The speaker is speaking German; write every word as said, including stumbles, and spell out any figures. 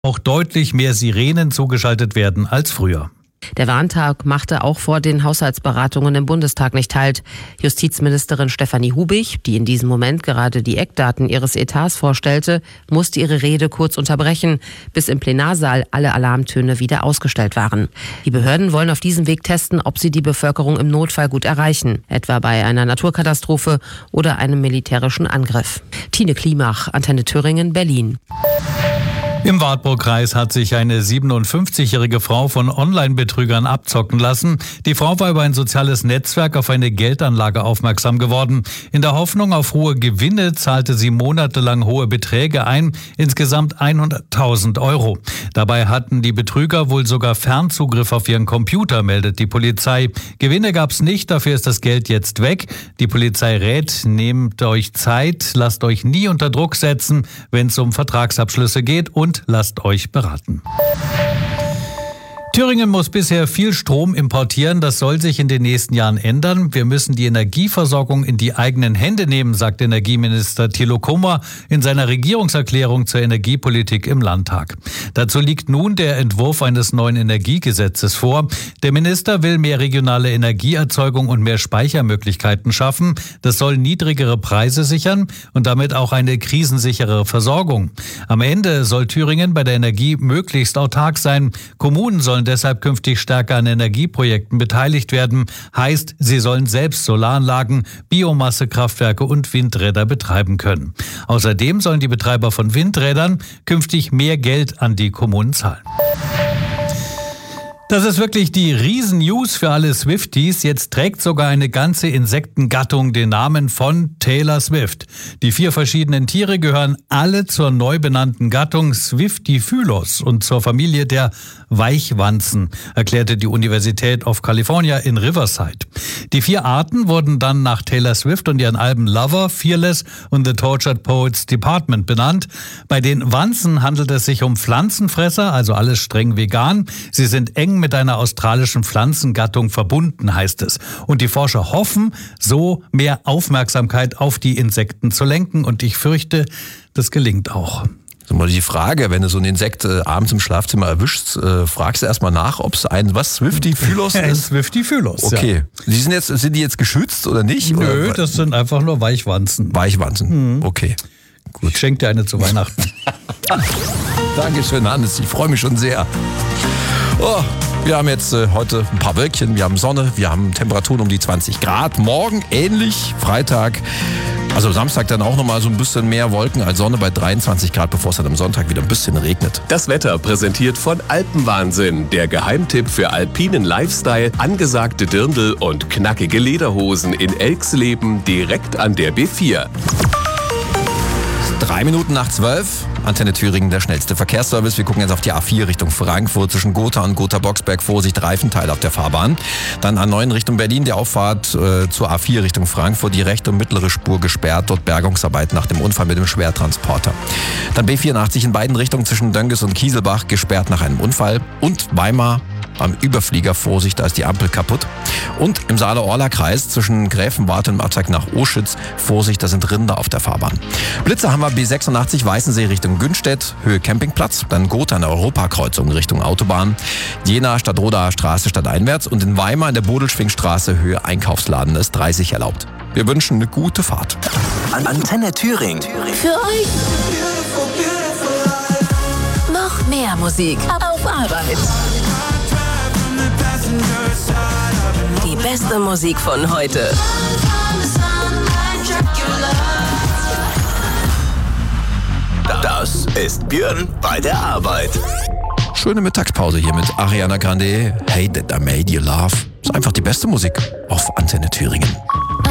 auch deutlich mehr Sirenen zugeschaltet werden als früher. Der Warntag machte auch vor den Haushaltsberatungen im Bundestag nicht Halt. Justizministerin Stefanie Hubig, die in diesem Moment gerade die Eckdaten ihres Etats vorstellte, musste ihre Rede kurz unterbrechen, bis im Plenarsaal alle Alarmtöne wieder ausgestellt waren. Die Behörden wollen auf diesem Weg testen, ob sie die Bevölkerung im Notfall gut erreichen, etwa bei einer Naturkatastrophe oder einem militärischen Angriff. Tine Klimach, Antenne Thüringen, Berlin. Im Wartburgkreis hat sich eine siebenundfünfzigjährige Frau von Online-Betrügern abzocken lassen. Die Frau war über ein soziales Netzwerk auf eine Geldanlage aufmerksam geworden. In der Hoffnung auf hohe Gewinne zahlte sie monatelang hohe Beträge ein, insgesamt hunderttausend Euro. Dabei hatten die Betrüger wohl sogar Fernzugriff auf ihren Computer, meldet die Polizei. Gewinne gab's nicht, dafür ist das Geld jetzt weg. Die Polizei rät, nehmt euch Zeit, lasst euch nie unter Druck setzen, wenn es um Vertragsabschlüsse geht, und Und lasst euch beraten. Thüringen muss bisher viel Strom importieren. Das soll sich in den nächsten Jahren ändern. Wir müssen die Energieversorgung in die eigenen Hände nehmen, sagt Energieminister Thilo Kummer in seiner Regierungserklärung zur Energiepolitik im Landtag. Dazu liegt nun der Entwurf eines neuen Energiegesetzes vor. Der Minister will mehr regionale Energieerzeugung und mehr Speichermöglichkeiten schaffen. Das soll niedrigere Preise sichern und damit auch eine krisensichere Versorgung. Am Ende soll Thüringen bei der Energie möglichst autark sein. Kommunen sollen deshalb künftig stärker an Energieprojekten beteiligt werden. Heißt, sie sollen selbst Solaranlagen, Biomassekraftwerke und Windräder betreiben können. Außerdem sollen die Betreiber von Windrädern künftig mehr Geld an die Kommunen zahlen. Das ist wirklich die Riesen-News für alle Swifties. Jetzt trägt sogar eine ganze Insektengattung den Namen von Taylor Swift. Die vier verschiedenen Tiere gehören alle zur neu benannten Gattung Swiftifylos und zur Familie der Weichwanzen, erklärte die Universität of California in Riverside. Die vier Arten wurden dann nach Taylor Swift und ihren Alben Lover, Fearless und The Tortured Poets Department benannt. Bei den Wanzen handelt es sich um Pflanzenfresser, also alles streng vegan. Sie sind eng mit einer australischen Pflanzengattung verbunden, heißt es. Und die Forscher hoffen, so mehr Aufmerksamkeit auf die Insekten zu lenken. Und ich fürchte, das gelingt auch. So mal die Frage, wenn du so ein Insekt äh, abends im Schlafzimmer erwischst, äh, fragst du erstmal nach, ob es ein, was, Swiftifylos ist? Ein Swiftifylos, okay. Ja. Die sind jetzt, sind die jetzt geschützt oder nicht? Nö, oder? Das sind einfach nur Weichwanzen. Weichwanzen, mhm. Okay. Gut. Ich schenke dir eine zu Weihnachten. Dankeschön, Hannes, ich freue mich schon sehr. Oh, wir haben jetzt äh, heute ein paar Wölkchen, wir haben Sonne, wir haben Temperaturen um die zwanzig Grad. Morgen ähnlich, Freitag, also Samstag dann auch nochmal so ein bisschen mehr Wolken als Sonne bei dreiundzwanzig Grad, bevor es dann am Sonntag wieder ein bisschen regnet. Das Wetter präsentiert von Alpenwahnsinn, der Geheimtipp für alpinen Lifestyle, angesagte Dirndl und knackige Lederhosen in Elxleben direkt an der B vier. Drei Minuten nach zwölf, Antenne Thüringen, der schnellste Verkehrsservice. Wir gucken jetzt auf die A vier Richtung Frankfurt zwischen Gotha und Gotha-Boxberg. Vorsicht, Reifenteil auf der Fahrbahn. Dann A neun Richtung Berlin, die Auffahrt äh, zur A vier Richtung Frankfurt. Die rechte und mittlere Spur gesperrt, dort Bergungsarbeit nach dem Unfall mit dem Schwertransporter. Dann B vierundachtzig in beiden Richtungen zwischen Dönges und Kieselbach, gesperrt nach einem Unfall. Und Weimar am Überflieger, Vorsicht, da ist die Ampel kaputt. Und im Saale-Orla-Kreis zwischen Gräfenwarte und Abzweig nach Oschütz, Vorsicht, da sind Rinder auf der Fahrbahn. Blitzer haben wir B sechsundachtzig Weißensee Richtung Günstedt, Höhe Campingplatz, dann Gotha an der Europakreuzung Richtung Autobahn, Jena Stadtrodaer Straße stadteinwärts und in Weimar in der Bodelschwingstraße Höhe Einkaufsladen ist dreißig erlaubt. Wir wünschen eine gute Fahrt. Antenne Thüringen. Für euch noch mehr Musik auf Arbeit. Die beste Musik von heute. Das ist Björn bei der Arbeit. Schöne Mittagspause hier mit Ariana Grande. Hey, that I made you laugh. Ist einfach die beste Musik auf Antenne Thüringen.